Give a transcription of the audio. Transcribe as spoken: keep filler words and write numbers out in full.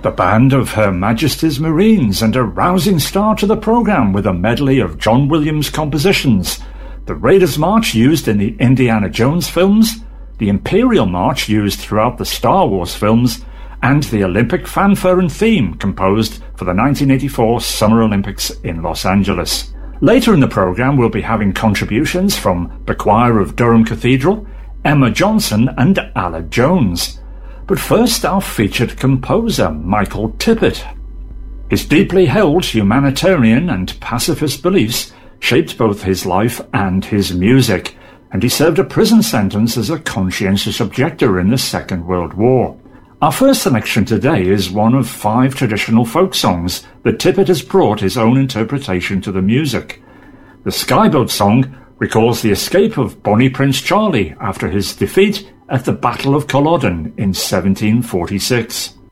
The band of Her Majesty's Marines, and a rousing start to the programme with a medley of John Williams compositions. The Raiders March used in the Indiana Jones films, the Imperial March used throughout the Star Wars films, and the Olympic fanfare and theme composed for the nineteen eighty-four Summer Olympics in Los Angeles. Later in the programme we'll be having contributions from the Choir of Durham Cathedral, Emma Johnson and Aled Jones. But first, our featured composer, Michael Tippett. His deeply held humanitarian and pacifist beliefs shaped both his life and his music, and he served a prison sentence as a conscientious objector in the Second World War. Our first selection today is one of five traditional folk songs that Tippett has brought his own interpretation to the music. The Skyboat song recalls the escape of Bonnie Prince Charlie after his defeat at the Battle of Culloden in seventeen forty-six.